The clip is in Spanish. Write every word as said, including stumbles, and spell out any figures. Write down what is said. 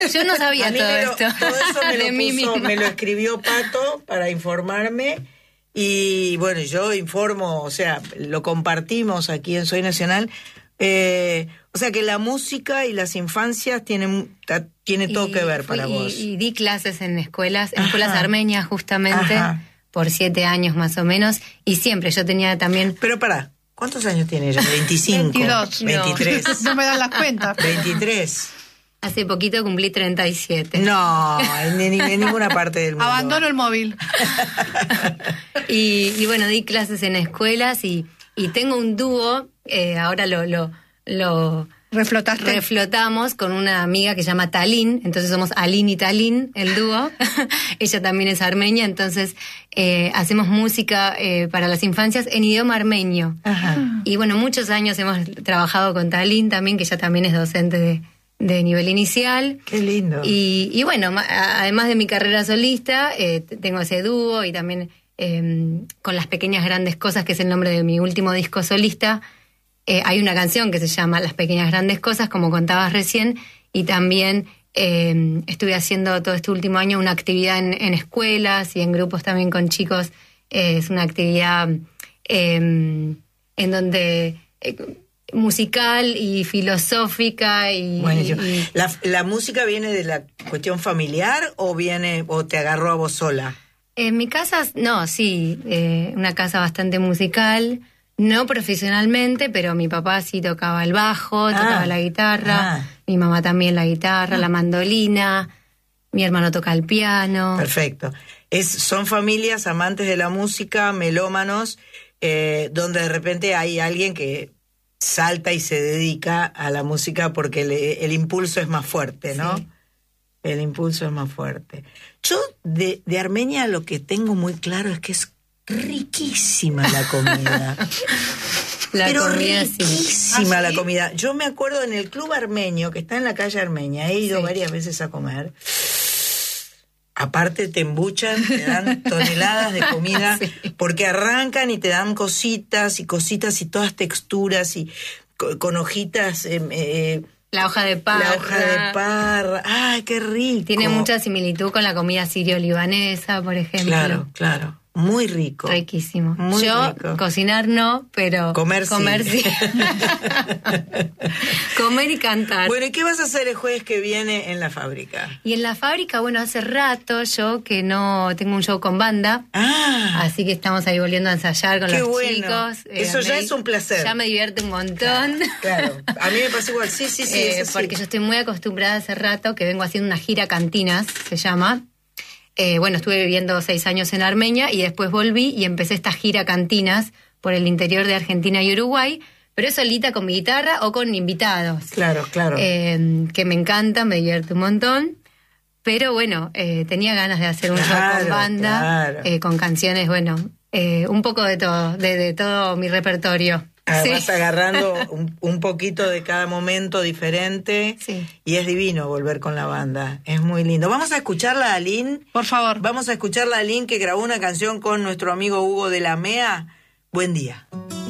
Yo no sabía todo me lo, esto. Todo eso me de lo, mí puso, misma. me lo escribió Pato para informarme. Y bueno, yo informo, o sea, lo compartimos aquí en Soy Nacional. Eh, o sea que la música y las infancias tienen, tiene todo Y que ver fui, para y, vos. Y di clases en escuelas, en Ajá. escuelas armenias justamente, Ajá. por siete años más o menos. Y siempre yo tenía también... Pero pará, ¿cuántos años tiene ella? veinticinco. veintidós. veintitrés. No me dan las cuentas. veintitrés. Hace poquito cumplí treinta y siete. No, en, en, en ninguna parte del mundo. Abandono el móvil. y, y bueno, di clases en escuelas y, y tengo un dúo, eh, ahora lo, lo, lo Reflotaste. reflotamos con una amiga que se llama Talín, entonces somos Alin y Talín, el dúo. Ella también es armenia, entonces eh, hacemos música eh, para las infancias en idioma armenio. Ajá. Y bueno, muchos años hemos trabajado con Talín también, que ella también es docente de... de nivel inicial. Qué lindo. Y, y bueno, ma- además de mi carrera solista, eh, t- tengo ese dúo y también eh, con Las Pequeñas Grandes Cosas, que es el nombre de mi último disco solista, eh, hay una canción que se llama Las Pequeñas Grandes Cosas, como contabas recién, y también eh, estuve haciendo todo este último año una actividad en, en escuelas y en grupos también con chicos. Eh, es una actividad eh, en donde... eh, musical y filosófica y, Buenísimo. y- ¿La, ¿La música viene de la cuestión familiar o viene o te agarró a vos sola? en mi casa, no, sí, eh, una casa bastante musical, no profesionalmente, pero mi papá sí tocaba el bajo, Ah. tocaba la guitarra, Ah. mi mamá también la guitarra, la mandolina, mi hermano toca el piano. Perfecto. Es, son familias amantes de la música, melómanos, eh, donde de repente hay alguien que salta y se dedica a la música porque le- el impulso es más fuerte, ¿no? Sí. El impulso es más fuerte. Yo de, de Armenia lo que tengo muy claro es que es riquísima la comida. La Pero comida sí. riquísima ¿Ah, la sí? comida. Yo me acuerdo en el club armenio, que está en la calle Armenia, he ido Sí. varias veces a comer. Aparte te embuchan, te dan toneladas de comida, Sí. porque arrancan y te dan cositas y cositas y todas texturas y co- con hojitas, eh, eh, La hoja de parra. la hoja de parra. ¡Ay, qué rico! Tiene mucha similitud con la comida sirio-libanesa, por ejemplo. Claro, claro. Muy rico. Riquísimo. Muy Yo rico. cocinar no, pero Comer sí. comer sí. Comer y cantar. Bueno, ¿y qué vas a hacer el jueves que viene en la fábrica? Y en la fábrica, bueno, hace rato yo que no tengo un show con banda, Ah, así que estamos ahí volviendo a ensayar con qué los bueno. chicos. Eso me ya di- es un placer. Ya me divierte un montón. claro. A mí me pasa igual. Sí, sí, sí. Eh, es así. porque yo estoy muy acostumbrada hace rato que vengo haciendo una gira cantinas, se llama. Eh, bueno, estuve viviendo seis años en Armenia y después volví y empecé esta gira cantinas por el interior de Argentina y Uruguay, pero es solita con mi guitarra o con invitados. Claro, claro. Eh, que me encanta, me divierte un montón. Pero bueno, eh, tenía ganas de hacer un show Claro, con banda, claro. eh, con canciones, bueno, eh, un poco de todo, de, de todo mi repertorio. Ah, Sí. vas agarrando un, un poquito de cada momento diferente. Sí. Y es divino volver con la banda. Es muy lindo. Vamos a escucharla a Aline. Por favor. Vamos a escucharla a Aline, que grabó una canción con nuestro amigo Hugo de la M E A. Buen día.